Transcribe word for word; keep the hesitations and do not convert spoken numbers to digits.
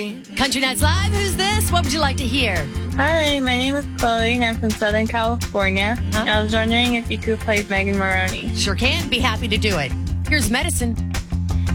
Country Nights Live, who's this? What would you like to hear? Hi, my name is Chloe and I'm from Southern California. Huh? I was wondering if you could play Megan Maroney. Sure can. Be happy to do it. Here's Medicine.